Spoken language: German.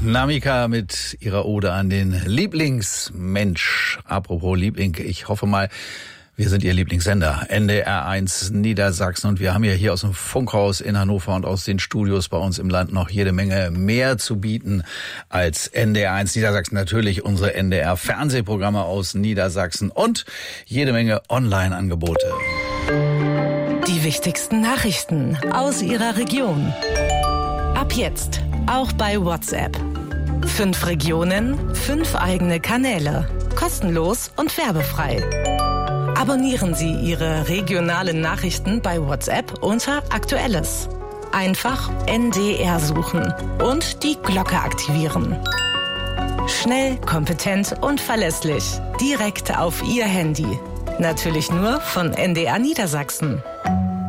Namika mit ihrer Ode an den Lieblingsmensch. Apropos Liebling, ich hoffe mal, wir sind Ihr Lieblingssender, NDR1 Niedersachsen. Und wir haben ja hier aus dem Funkhaus in Hannover und aus den Studios bei uns im Land noch jede Menge mehr zu bieten als NDR1 Niedersachsen. Natürlich unsere NDR-Fernsehprogramme aus Niedersachsen und jede Menge Online-Angebote. Die wichtigsten Nachrichten aus Ihrer Region. Ab jetzt auch bei WhatsApp. 5 Regionen, 5 eigene Kanäle. Kostenlos und werbefrei. Abonnieren Sie Ihre regionalen Nachrichten bei WhatsApp unter Aktuelles. Einfach NDR suchen und die Glocke aktivieren. Schnell, kompetent und verlässlich. Direkt auf Ihr Handy. Natürlich nur von NDR Niedersachsen.